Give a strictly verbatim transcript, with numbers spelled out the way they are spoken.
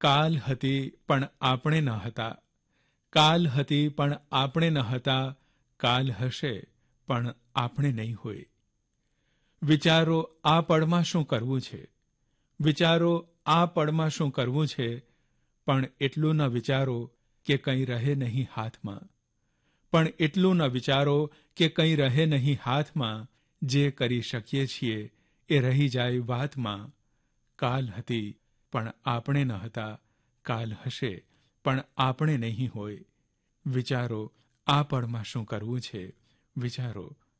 કાલ હતી પણ આપણે ન હતા, કાલ હતી પણ આપણે ન હતા, કાલ હશે પણ આપણે નહીં હોય. વિચારો આ પળમાં શું કરવું છે, વિચારો આ પળમાં શું કરવું છે, પણ એટલું ન વિચારો કે કંઈ રહે નહીં હાથમાં, પણ એટલું ન વિચારો કે કંઈ રહે નહીં હાથમાં. જે કરી શકીએ છીએ એ રહી જાય વાતમાં. કાલ હતી પણ આપણે ન હતા, કાલ હશે પણ આપણે નહીં હોય. વિચારો આ પળમાં શું કરવું છે, વિચારો